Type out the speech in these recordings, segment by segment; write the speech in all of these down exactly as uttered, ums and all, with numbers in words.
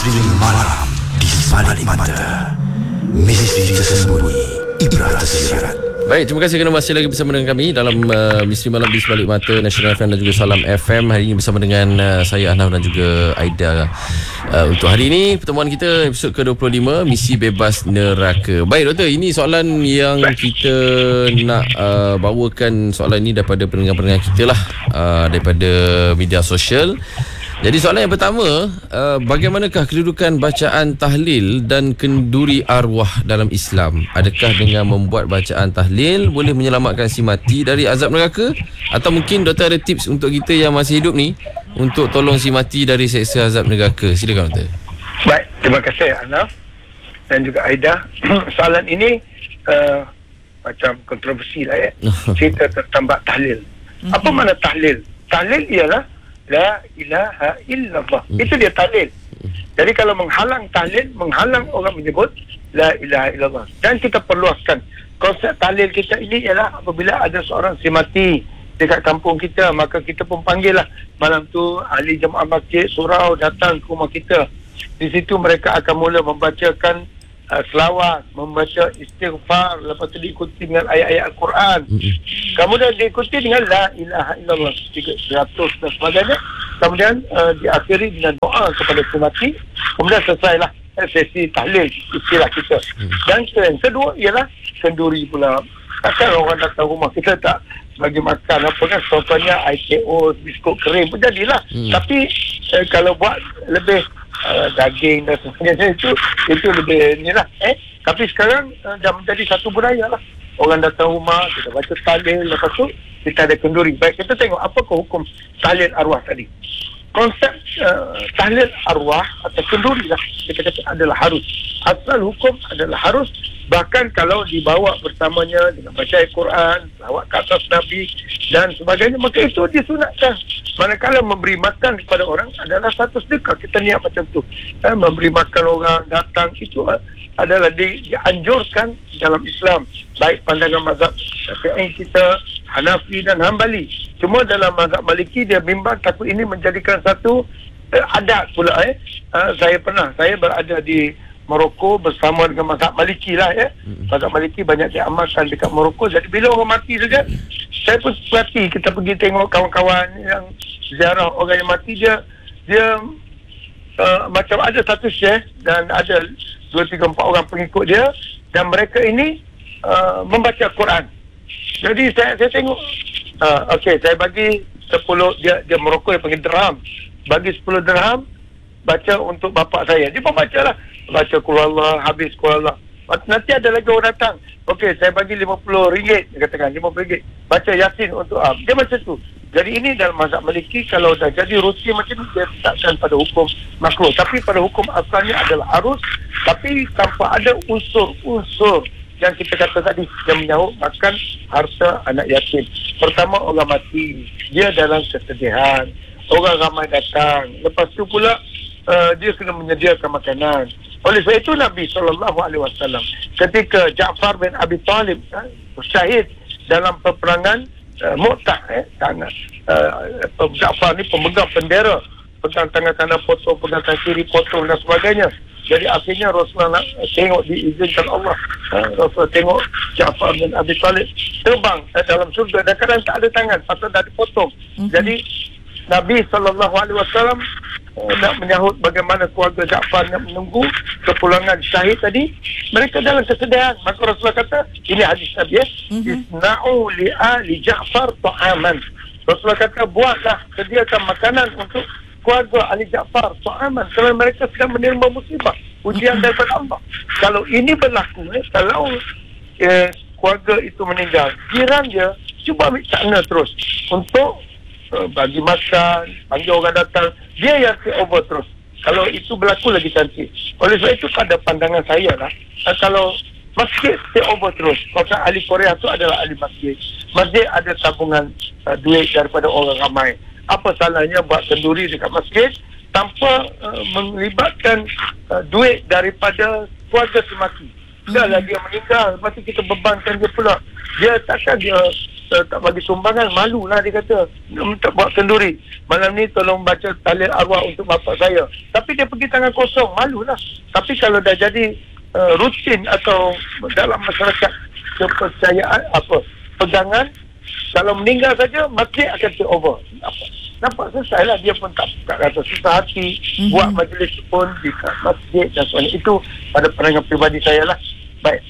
Misteri malam di sebalik mata. Misteri tersembunyi, ibrah tersirat. Baik, terima kasih kerana masih lagi bersama dengan kami dalam uh, Misteri Malam di Sebalik Mata, National F M dan juga Salam F M. Hari ini bersama dengan uh, saya Ahnaf dan juga Aida. Uh, untuk hari ini pertemuan kita episod ke dua puluh lima, Misi Bebas Neraka. Baik doktor, ini soalan yang kita nak uh, bawakan soalan ini daripada pendengar-pendengar kita lah, uh, daripada media sosial. Jadi soalan yang pertama, uh, bagaimanakah kedudukan bacaan tahlil dan kenduri arwah dalam Islam? Adakah dengan membuat bacaan tahlil boleh menyelamatkan si mati dari azab neraka? Atau mungkin doktor ada tips untuk kita yang masih hidup ni untuk tolong si mati dari seksa azab neraka? Silakan doktor. Baik, terima kasih Ahnaf dan juga Aida. Soalan ini uh, macam kontroversi lah ya. Cerita tentang bab tahlil. Apa makna tahlil? Tahlil ialah La ilaha illallah. Hmm. Itu dia tahlil. Jadi kalau menghalang tahlil, menghalang orang menyebut La ilaha illallah. Dan kita perluaskan konsep tahlil kita ini ialah apabila ada seorang si mati dekat kampung kita, maka kita pun panggil lah malam tu ahli jemaah masjid surau datang ke rumah kita. Di situ mereka akan mula membacakan uh, selawat, membaca istighfar, lepas tu diikuti dengan ayat-ayat Al-Quran. Hmm. Kemudian diikuti dengan La ilaha illallah tiga ratus dan sebagainya. Kemudian uh, diakhiri dengan doa kepada si mati. Kemudian selesailah eh, sesi tahlil istilah kita. Hmm. Dan yang kedua ialah kenduri pula. Takkan orang datang rumah kita tak bagi makan apa kan, contohnya I C O, biskut kering pun jadilah. Hmm. Tapi eh, kalau buat lebih uh, daging dan sebagainya, itu itu lebih ni lah. Eh, tapi sekarang uh, dah menjadi satu budaya lah. Orang datang rumah, kita baca tahlil, lepas tu kita ada kenduri. Baik, kita tengok apakah hukum tahlil arwah tadi. Konsep uh, tahlil arwah atau kenduri lah, kita kata adalah harus. Asal hukum adalah harus. Bahkan kalau dibawa bersamanya dengan baca Al-Quran, selawat ke atas Nabi dan sebagainya, maka itu disunatkan. Manakala memberi makan kepada orang adalah satu sedekah. Kita niat macam tu. Eh, memberi makan orang datang, itu adalah di, dianjurkan dalam Islam. Baik pandangan mazhab Syafi'i kita, Hanafi dan Hambali. Cuma dalam mazhab Maliki dia bimbang takut ini menjadikan satu eh, adat pula. Eh. Uh, saya pernah, saya berada di Morocco bersama dengan mazhab Maliki lah ya. Mazhab Maliki banyak diamalkan dekat Morocco. Jadi bila orang mati saja, saya pun perhati, kita pergi tengok kawan-kawan yang ziarah orang yang mati, dia dia uh, macam ada satu syekh dan ada dua, tiga, empat orang pengikut dia, dan mereka ini uh, membaca Quran. Jadi saya saya tengok, uh, okey, saya bagi sepuluh, dia dia Morocco yang panggil dirham, bagi sepuluh dirham, baca untuk bapak saya. Dia pun baca lah, baca Qul Allah, habis Qul Allah. Nanti ada lagi orang datang, okey, saya bagi lima puluh ringgit, dia katakan lima puluh ringgit, baca Yasin untuk am. Dia macam tu. Jadi ini dalam mazhab Maliki, kalau dah jadi rutin macam ni, dia takkan pada hukum makruh. Tapi pada hukum asalnya adalah harus, tapi tanpa ada unsur-unsur yang kita kata tadi, yang menyahut makan harta anak yatim. Pertama, orang mati, dia dalam kesedihan, orang ramai datang. Lepas tu pula uh, dia kena menyediakan makanan. Oleh sebab itu Nabi sallallahu alaihi wasallam ketika Ja'far bin Abi Talib uh, syahid dalam peperangan uh, Mu'tah, eh, tangan uh, Ja'far ni pemegang bendera, pegang tangan kanan potong, pegang tangan kiri potong dan sebagainya. Jadi akhirnya Rasulullah tengok diizinkan Allah, uh, Rasulullah tengok Ja'far bin Abi Talib terbang uh, dalam surga dan kadang tak ada tangan, patut dah dipotong. Mm-hmm. Jadi Nabi sallallahu alaihi wasallam uh, nak menyahut bagaimana keluarga Ja'far nak menunggu kepulangan syahid tadi, mereka dalam kesedihan. Maka Rasulullah kata, ini hadis Nabi ya, isna'u li ali Ja'far ta'aman. Rasulullah kata, buatlah, sediakan makanan untuk keluarga Ali Ja'far ta'aman, kerana mereka sedang menerima musibah, ujian daripada Allah. Kalau ini berlaku, eh, kalau eh, keluarga itu meninggal, jiran dia cuba ambil takna terus untuk Uh, bagi makan, panggil orang datang, dia yang take over terus. Kalau itu berlaku lagi cantik. Oleh sebab itu pada pandangan saya lah, uh, kalau masjid take over terus, kalau ahli Korea tu adalah ahli masjid, masjid ada tabungan uh, duit daripada orang ramai, apa salahnya buat kenduri dekat masjid tanpa uh, melibatkan uh, duit daripada keluarga si mati. Dah lah dia meninggal, lepas tu kita bebankan dia pula. Dia takkan dia uh, tak bagi sumbangan, malulah dia kata. Dia minta buat kenduri. Malam ni tolong baca tahlil arwah untuk bapak saya. Tapi dia pergi tangan kosong, malulah. Tapi kalau dah jadi uh, rutin atau dalam masyarakat kepercayaan apa pegangan, kalau meninggal saja masjid akan take over. Nampak, nampak selesai lah. Dia pun tak, tak rasa susah hati. Mm-hmm. Buat majlis pun di masjid dan sebagainya. Itu pada pandangan peribadi saya lah. Baik.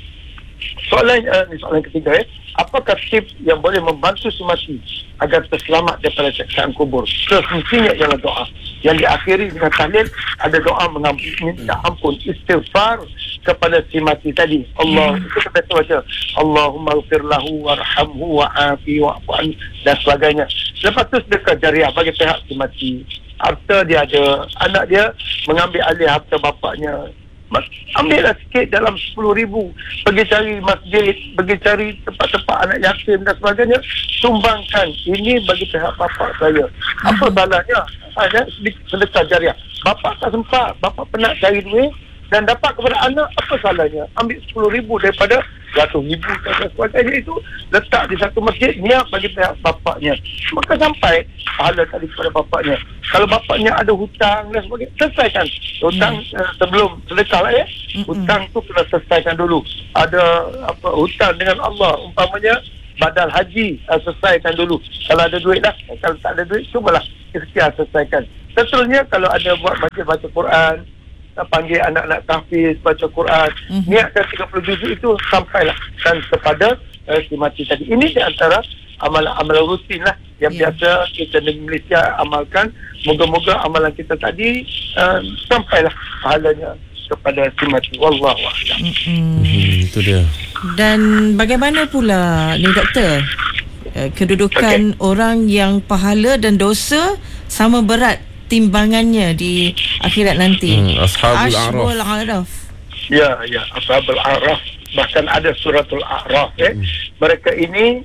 Soalan uh, ni soalan ketiga eh. Apakah tips yang boleh membantu si mati agar terselamat daripada siksaan kubur? Semestinya ialah doa yang diakhiri dengan tahlil. Ada doa mengampun, minta ampun, istighfar kepada si mati tadi. Allah, hmm. itu kita baca Allahumma ghfir lahu warhamhu wa'afi wa'fu'an dan sebagainya. Lepas tu sedekah jariah bagi pihak si mati. Harta dia ada, anak dia mengambil alih harta bapaknya, ambillah sikit dalam sepuluh ribu, pergi cari masjid, pergi cari tempat-tempat anak yatim dan sebagainya, sumbangkan. Ini bagi pihak bapak saya. Apa salahnya? Ada sedekah jariah. Bapak tak sempat, bapak penat cari duit dan dapat kepada anak, apa salahnya? Ambil sepuluh ribu daripada ratus ribu dan sebagainya, itu letak di satu masjid, niat bagi pihak bapaknya, maka sampai pahala tadi kepada bapaknya. Kalau bapaknya ada hutang dan sebagainya, selesaikan hutang hmm. uh, sebelum sedekah lah ya. Hmm. Hutang tu kena selesaikan dulu. Ada apa hutang dengan Allah, umpamanya badal haji, uh, selesaikan dulu. Kalau ada duit lah, kalau tak ada duit, cubalah ikhtiar selesaikan. Tentunya kalau ada buat majlis baca Quran, panggil anak-anak tahfiz baca Quran, mm-hmm. niatkan tiga puluh juzuk itu sampailah dan kepada uh, si mati tadi. Ini di antara amalan-amalan rutin lah yang yeah. biasa kita di Malaysia amalkan. Moga-moga amalan kita tadi uh, sampailah pahalanya kepada si mati. Wallahu a'lam. Mm-hmm. Itu dia. Dan bagaimana pula ni doktor, uh, kedudukan okay. orang yang pahala dan dosa sama berat timbangannya di akhirat nanti? Hmm, Ashabul Ashabul A'raf. Ya, ya, Ashabul A'raf. Bahkan ada suratul A'raf eh. Hmm. Mereka ini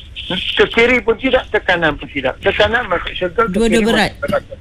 ke kiri pun tidak, ke kanan pun tidak. Ke kanan masuk syurga, ke dua-dua kiri berat.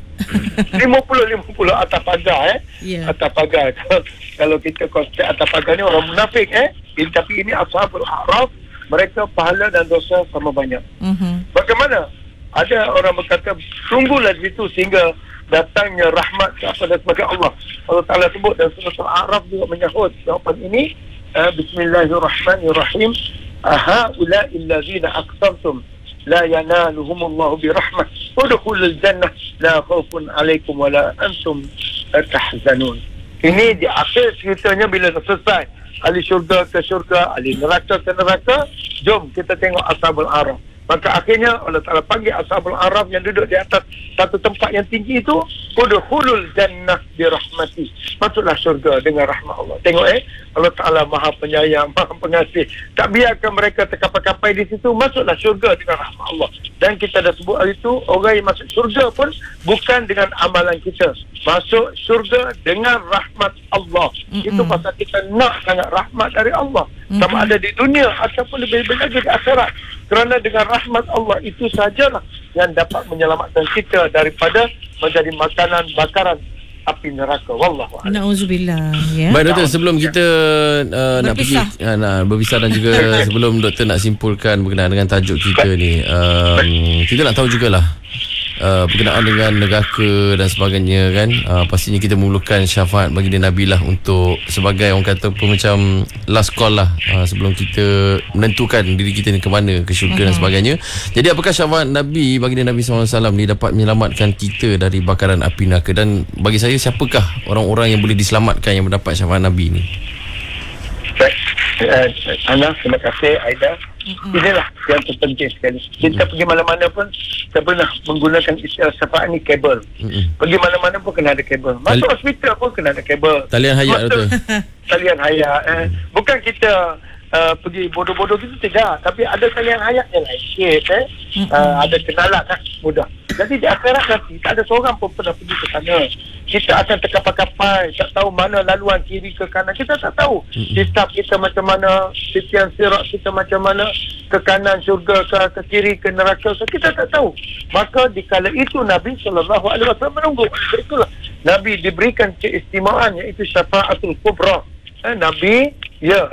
lima puluh lima puluh atas pagar eh. Yeah. Atas pagar. Kalau kita konsep atas pagar ni orang munafik eh. Ini, tapi ini Ashabul A'raf, mereka pahala dan dosa sama banyak. Uh-huh. Bagaimana? Ada orang berkata, tunggulah di situ sehingga datangnya rahmat kepada sebagai Allah. Allah Ta'ala sebut dan surah Al-A'raf juga menyahut jawapan ini. uh, Bismillahirrahmanirrahim. Aha'ula'i allazina aqsamtum la yanaluhumullahu birahmah udkhulul jannah la khaufun alaikum wa la antum tahzanun. Ini di akhir ceritanya bila selesai. Ahli syurga ke syurga, ahli neraka ke neraka. Jom kita tengok Ashabul A'raf. Maka akhirnya Allah Ta'ala panggil Ashabul A'raf yang duduk di atas satu tempat yang tinggi itu, udkhulul jannah birahmati. Masuklah syurga dengan rahmat Allah. Tengok eh, Allah Ta'ala Maha Penyayang, Maha Pengasih. Tak biarkan mereka terkapai-kapai di situ, masuklah syurga dengan rahmat Allah. Dan kita dah sebut hari itu, orang yang masuk syurga pun bukan dengan amalan kita. Masuk syurga dengan rahmat Allah. Mm-mm. Itu pasal kita nak sangat rahmat dari Allah. Mm-mm. Sama ada di dunia ataupun lebih-lebih lagi di akhirat. Kerana dengan rahmat Allah itu sajalah yang dapat menyelamatkan kita daripada menjadi makanan bakaran api neraka. Wallahu a'lam. Na'udzubillah ya. Baik doktor, sebelum kita uh, nak pergi uh, nak berpisah dan juga sebelum doktor nak simpulkan berkenaan dengan tajuk kita ni, um, kita nak tahu jugalah Uh, berkenaan dengan neraka dan sebagainya kan. Uh, pastinya kita memerlukan syafaat baginda Nabi lah untuk sebagai orang kata pun macam last call lah, uh, sebelum kita menentukan diri kita ni ke mana, ke syurga uh-huh. dan sebagainya. Jadi apakah syafaat Nabi baginda Nabi sallallahu alaihi wasallam ni dapat menyelamatkan kita dari bakaran api neraka? Dan bagi saya, siapakah orang-orang yang boleh diselamatkan yang mendapat syafaat Nabi ni? Baik, uh, Ana, terima kasih Aida. Inilah yang terpenting sekali. Kita pergi mana-mana pun kita pernah menggunakan istilah syafaat ni kabel. Pergi mana-mana pun kena ada kabel. Masuk hospital pun kena ada kabel. Talian hayat tu. Talian hayat eh. Bukan kita uh, pergi bodoh-bodoh gitu, tidak. Tapi ada talian hayat yang lain sikit eh. Uh, ada kenalan lah, mudah. Jadi di akhirat nanti tak ada seorang pun pernah pergi ke sana. Kita akan terkapai-kapai, tak tahu mana laluan kiri ke kanan, kita tak tahu. Hisab kita macam mana, titian sirat kita macam mana, ke kanan syurga ke, ke kiri ke neraka ke, kita tak tahu. Maka di kala itu Nabi sallallahu alaihi wasallam menunggu. Itulah Nabi diberikan keistimewaan, iaitu syafaatul kubra. Eh, Nabi ya eh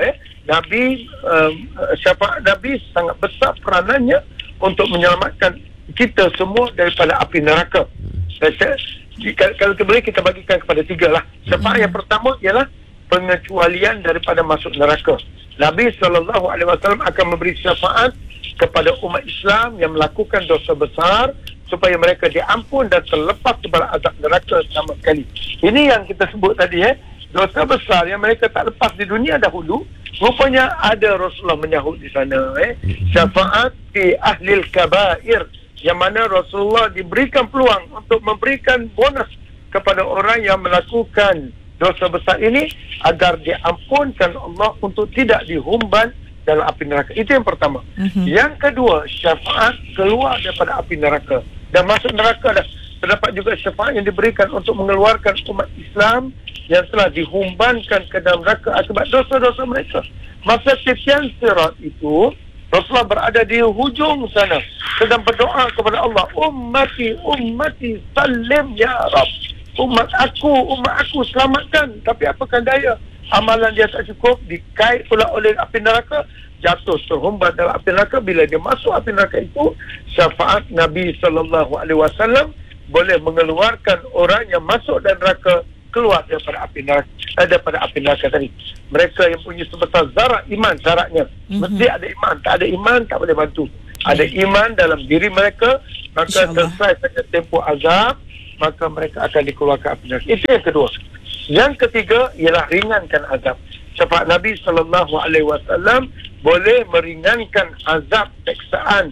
Nabi uh, syafaat Nabi sangat besar peranannya untuk menyelamatkan kita semua daripada api neraka. Saya, kalau boleh kita bagikan kepada tiga lah. Syafaat yang pertama ialah pengecualian daripada masuk neraka. Nabi sallallahu alaihi wasallam akan memberi syafaat kepada umat Islam yang melakukan dosa besar supaya mereka diampun dan terlepas daripada azab neraka sama sekali. Ini yang kita sebut tadi, eh dosa besar yang mereka tak lepas di dunia dahulu, rupanya ada Rasulullah menyahut di sana, eh syafaat fi ahlil kabair, yang mana Rasulullah diberikan peluang untuk memberikan bonus kepada orang yang melakukan dosa besar ini agar diampunkan Allah untuk tidak dihumban dalam api neraka. Itu yang pertama. Uh-huh. Yang kedua, syafaat keluar daripada api neraka dan masuk neraka. Dah terdapat juga syafaat yang diberikan untuk mengeluarkan umat Islam yang telah dihumbankan ke dalam neraka akibat dosa-dosa mereka. Masa titian sirat itu, Rasulullah berada di hujung sana sedang berdoa kepada Allah, ummati ummati salim ya Rabb, umat aku umat aku selamatkan. Tapi apakah daya, amalan dia tak cukup, dikait pula oleh api neraka, jatuh terhumbat dalam api neraka. Bila dia masuk api neraka itu, syafaat Nabi sallallahu alaihi wasallam boleh mengeluarkan orang yang masuk dan neraka keluar daripada api neraka, eh, daripada api neraka tadi. Mereka yang punya sebesar zarah iman, syaratnya mm-hmm. mesti ada iman. Tak ada iman tak boleh bantu. Ada iman dalam diri mereka, maka selesai saja tempoh azab, maka mereka akan dikeluarkan api neraka. Itu yang kedua. Yang ketiga ialah ringankan azab. Syafaat Nabi sallallahu alaihi wasallam boleh meringankan azab teksaan.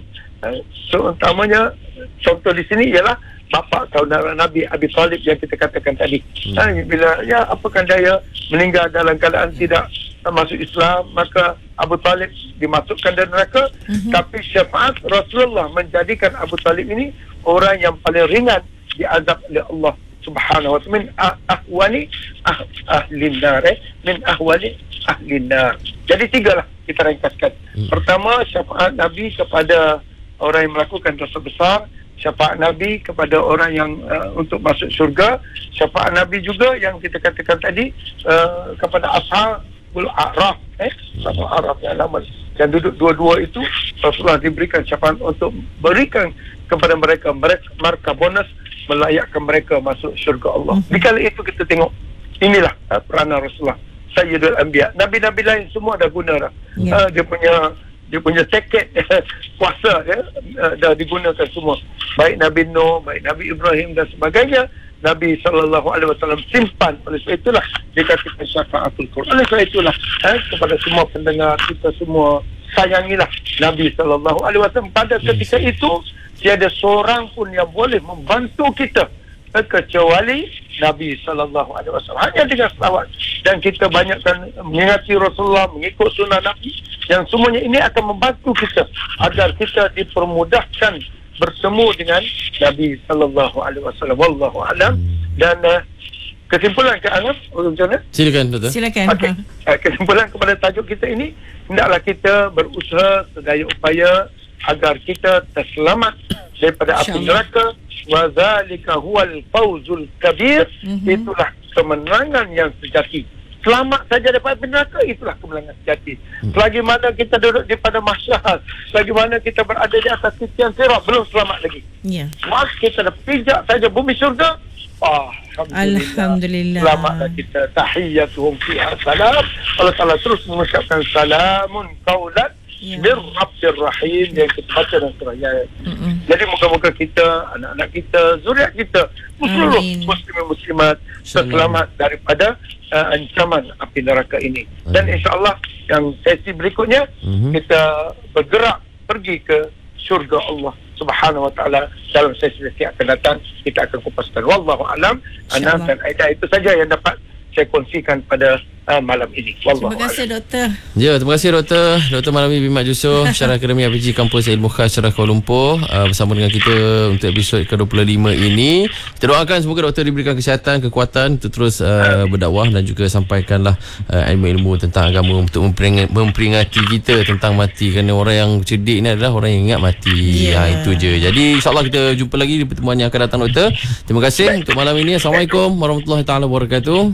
Seutamanya contoh di sini ialah bapa saudara Nabi Abi Talib yang kita katakan tadi. Hmm. Ha, bila ya apakah daya meninggal dalam keadaan tidak masuk Islam, maka Abu Talib dimasukkan dalam neraka. Hmm. Tapi syafaat Rasulullah menjadikan Abu Talib ini orang yang paling ringan diazab oleh Allah Subhanahu wa ta'ala. Min ahwani ah, ahlin nar, eh? min ahwani ahlin nar. Jadi tiga lah kita ringkaskan. Hmm. Pertama, syafaat Nabi kepada orang yang melakukan dosa besar. Syafaat Nabi kepada orang yang uh, untuk masuk syurga. Syafaat Nabi juga yang kita katakan tadi uh, kepada Ashabul A'raf, eh Ashabul A'raf yang lama yang duduk dua-dua itu, Rasulullah diberikan syafaat untuk berikan kepada mereka mereka markah bonus melayakkan mereka masuk syurga Allah. Di kala itu kita tengok inilah uh, peranan Rasulullah Sayyidul Anbiya. Nabi-nabi lain semua dah guna dah. Yeah. Uh, dia punya dia punya tiket kuasa ya, dah digunakan semua. Baik Nabi Nuh, baik Nabi Ibrahim dan sebagainya, Nabi sallallahu alaihi wasallam simpan. Oleh sebab itulah dikatakan syafaatul Quran. Oleh sebab itulah eh, kepada semua pendengar kita semua, sayangilah Nabi sallallahu alaihi wasallam. Pada ketika itu tiada seorang pun yang boleh membantu kita eh, kecuali Nabi sallallahu alaihi wasallam. Hanya dengan selawat dan kita banyakkan mengingati Rasulullah, mengikut sunnah Nabi, yang semuanya ini akan membantu kita agar kita dipermudahkan bertemu dengan Nabi sallallahu alaihi wasallam. Wallahu a'lam. Dan uh, kesimpulan ke Anaf, macam mana? Silakan Doktor. Silakan. Okey. Uh, kesimpulan kepada tajuk kita ini, hendaklah kita berusaha sedaya upaya agar kita terselamat daripada api neraka. Wa zalika huwal fawzul kabir. Mm-hmm. Itulah kemenangan yang sejati. Selamat saja daripada api neraka, itulah kemenangan sejati. Hmm. Selagi mana kita duduk di pada mahsyar, selagi mana kita berada di atas titian sirat, belum selamat lagi. Ya. Mas kita dah pijak saja bumi syurga, oh, Alhamdulillah. Alhamdulillah. Selamatlah kita. Tahiyyatuhum fiha salam. Allah Ta'ala terus mengucapkan salamun qaulan min Rabbir Rahim yang kita baca dalam surah Yasin. Jadi moga-moga kita, anak-anak kita, zuriat kita, seluruh muslimin muslimat selamat daripada uh, ancaman api neraka ini. Amin. Dan insya-Allah yang sesi berikutnya mm-hmm. kita bergerak pergi ke syurga Allah Subhanahu wa taala dalam sesi-sesi akan datang. Kita akan kupaskan. Wallahu alam. Ana dan Aida, itu saja yang dapat saya kongsikan pada uh, malam ini. Wallahu terima kasih doktor. Ya, terima kasih doktor. Doktor Malami bin Mat Yusof, Syarah Akademi R P G Kampus Ilmu Khas Syarah Kuala Lumpur, uh, bersama dengan kita untuk episod ke dua puluh lima ini. Kita doakan semoga doktor diberikan kesihatan, kekuatan untuk terus uh, berdakwah dan juga sampaikanlah uh, ilmu-ilmu tentang agama untuk memperingati, memperingati kita tentang mati, kerana orang yang cerdik ni adalah orang yang ingat mati. Yeah. Ha, itu je. Jadi insya-Allah kita jumpa lagi di pertemuan yang akan datang doktor. Terima kasih untuk malam ini. Assalamualaikum warahmatullahi taala wabarakatuh.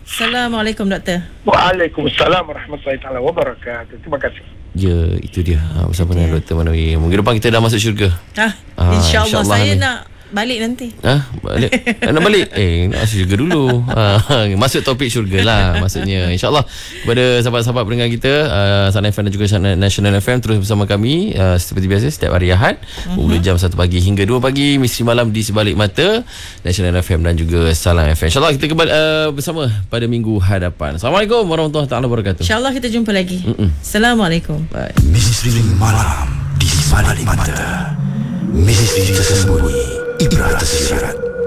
Assalamualaikum doktor. Waalaikumsalam warahmatullahi taala wabarakatuh. Terima kasih. Ya, itu dia ha, bersama dengan Doktor Manawi. Mungkin depan kita dah masuk syurga. Ah, Ah, InsyaAllah insyaAllah saya ni. nak balik nanti. Ha? Balik? Eh, nak balik? Eh, nak masuk syurga dulu. Ha, masuk topik syurga lah maksudnya. InsyaAllah kepada sahabat-sahabat pendengar kita, uh, Sana F M dan juga National F M, terus bersama kami uh, seperti biasa setiap hari Ahad uh-huh. Mula jam satu pagi hingga dua pagi, Misteri Malam di Sebalik Mata, National F M dan juga Salam F M. InsyaAllah kita kembali uh, bersama pada minggu hadapan. Assalamualaikum warahmatullahi taala wabarakatuh. InsyaAllah kita jumpa lagi. Mm-mm. Assalamualaikum. Bye. Misteri Malam di Sebalik Mata. Misteri tersembunyi, ibrah tersirat.